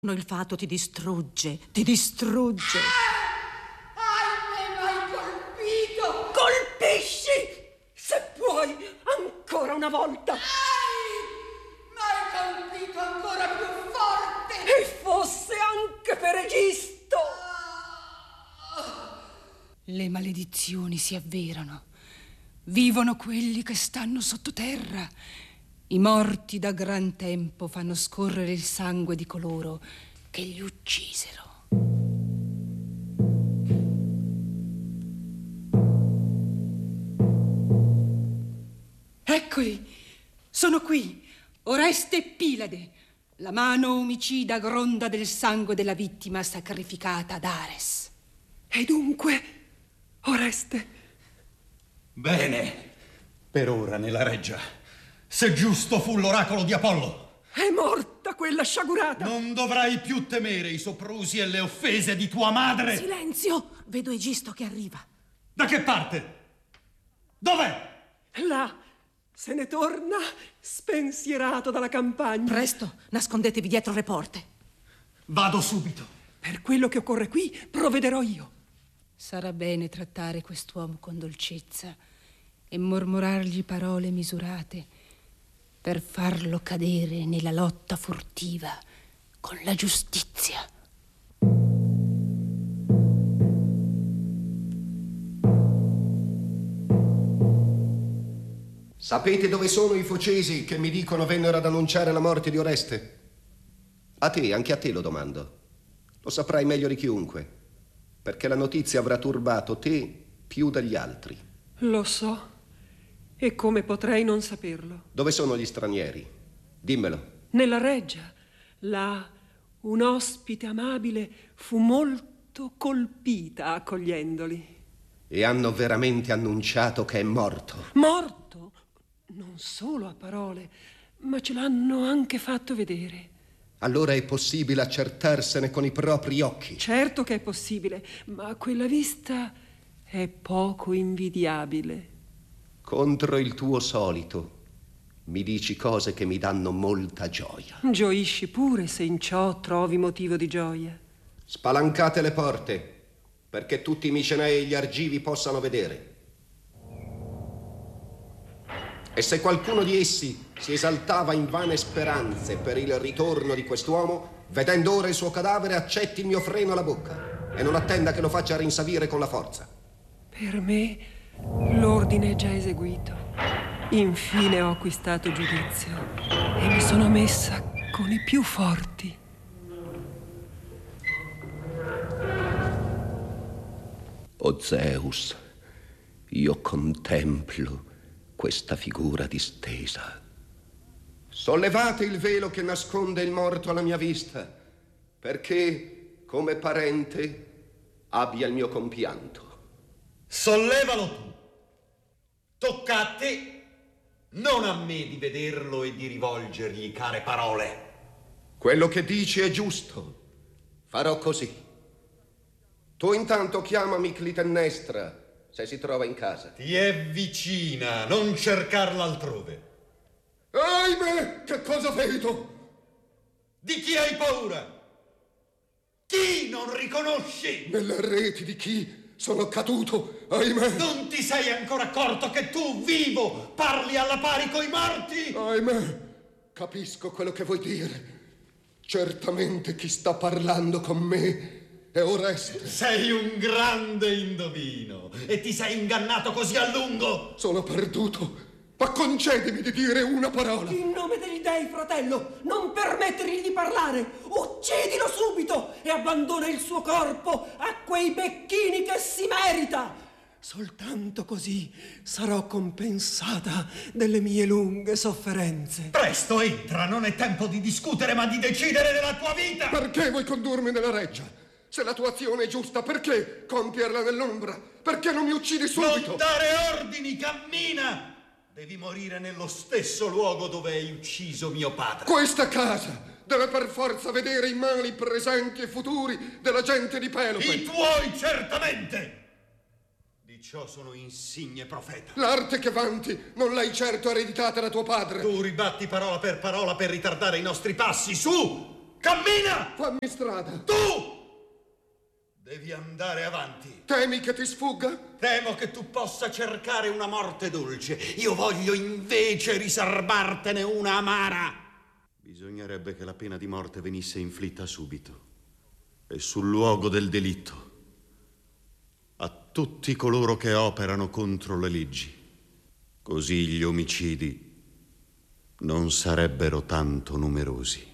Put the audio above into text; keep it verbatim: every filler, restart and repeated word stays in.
Il fato ti distrugge, ti distrugge. Ah! Hai mai colpito? Colpisci, se puoi, ancora una volta. Hai mai colpito ancora più forte? E fosse anche per Egisto. Ah. Le maledizioni si avverano. Vivono quelli che stanno sottoterra. I morti da gran tempo fanno scorrere il sangue di coloro che li uccisero. Eccoli, sono qui, Oreste e Pilade. La mano omicida gronda del sangue della vittima sacrificata ad Ares. E dunque, Oreste? Bene, per ora nella reggia. Se giusto fu l'oracolo di Apollo. È morta quella sciagurata. Non dovrai più temere i soprusi e le offese di tua madre. Silenzio! Vedo Egisto che arriva. Da che parte? Dov'è? Là, se ne torna spensierato dalla campagna. Presto, nascondetevi dietro le porte. Vado subito. Per quello che occorre qui provvederò io. Sarà bene trattare quest'uomo con dolcezza e mormorargli parole misurate per farlo cadere nella lotta furtiva con la giustizia. Sapete dove sono i focesi che mi dicono vennero ad annunciare la morte di Oreste? A te, anche a te lo domando. Lo saprai meglio di chiunque, perché la notizia avrà turbato te più degli altri. Lo so. E come potrei non saperlo? Dove sono gli stranieri? Dimmelo. Nella reggia. Là, un ospite amabile fu molto colpita accogliendoli. E hanno veramente annunciato che è morto? Morto? Non solo a parole, ma ce l'hanno anche fatto vedere. Allora è possibile accertarsene con i propri occhi? Certo che è possibile, ma quella vista è poco invidiabile. Contro il tuo solito, mi dici cose che mi danno molta gioia. Gioisci pure se in ciò trovi motivo di gioia. Spalancate le porte, perché tutti i micenei e gli argivi possano vedere. E se qualcuno di essi si esaltava in vane speranze per il ritorno di quest'uomo, vedendo ora il suo cadavere, accetti il mio freno alla bocca e non attenda che lo faccia rinsavire con la forza. Per me l'ordine è già eseguito. Infine ho acquistato giudizio e mi sono messa con i più forti. O Zeus, io contemplo questa figura distesa. Sollevate il velo che nasconde il morto alla mia vista, perché, come parente, abbia il mio compianto. Sollevalo tu. Tocca a te, non a me, di vederlo e di rivolgergli care parole. Quello che dici è giusto. Farò così. Tu intanto chiamami Clitennestra, se si trova in casa. Ti è vicina, non cercarla altrove. Ahimè, che cosa vedo? Di chi hai paura? Chi non riconosci? Nelle reti di chi sono caduto, ahimè. Non ti sei ancora accorto che tu, vivo, parli alla pari coi morti? Ahimè, capisco quello che vuoi dire. Certamente chi sta parlando con me è Oreste. Sei un grande indovino e ti sei ingannato così a lungo. Sono perduto, ma concedimi di dire una parola. In nome degli dei, fratello, non permettergli di parlare. Uccidilo subito e abbandona il suo corpo a quei becchini che si merita. Soltanto così sarò compensata delle mie lunghe sofferenze. Presto entra, non è tempo di discutere ma di decidere della tua vita. Perché vuoi condurmi nella reggia? Se la tua azione è giusta, perché compierla nell'ombra? Perché non mi uccidi subito? Non dare ordini, cammina! Devi morire nello stesso luogo dove hai ucciso mio padre. Questa casa deve per forza vedere i mali presenti e futuri della gente di Pelope. I tuoi, certamente! Di ciò sono insigne profeta. L'arte che vanti non l'hai certo ereditata da tuo padre. Tu ribatti parola per parola per ritardare i nostri passi. Su! Cammina! Fammi strada. Tu! Devi andare avanti. Temi che ti sfugga? Temo che tu possa cercare una morte dolce. Io voglio invece riservartene una amara. Bisognerebbe che la pena di morte venisse inflitta subito e sul luogo del delitto a tutti coloro che operano contro le leggi. Così gli omicidi non sarebbero tanto numerosi.